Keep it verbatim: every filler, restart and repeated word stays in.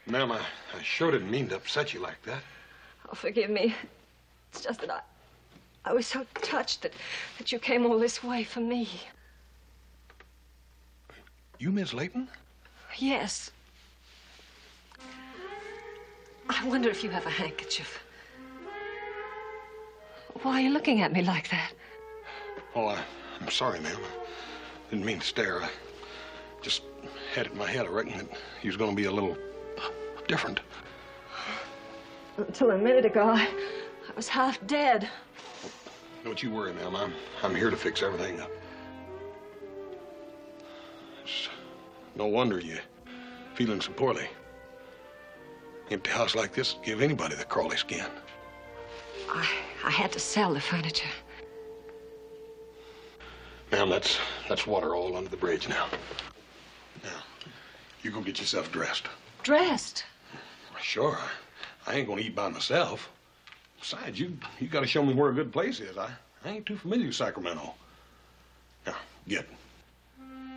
Ma'am, I, I sure didn't mean to upset you like that. Oh, forgive me. It's just that I, I was so touched that, that you came all this way for me. You Miss Layton? Yes. I wonder if you have a handkerchief. Why are you looking at me like that? Oh, I, I'm sorry, ma'am. I didn't mean to stare. I just had it in my head. I reckon that he was going to be a little different. Until a minute ago, I, I was half dead. Don't you worry, ma'am. I'm, I'm here to fix everything up. It's no wonder you're feeling so poorly. Empty house like this would give anybody the crawly skin. I, I had to sell the furniture. Ma'am, that's, that's water all under the bridge now. Now, you go get yourself dressed. Dressed? Sure. I, I ain't gonna eat by myself. Besides, you, you gotta show me where a good place is. I, I ain't too familiar with Sacramento. Now, get.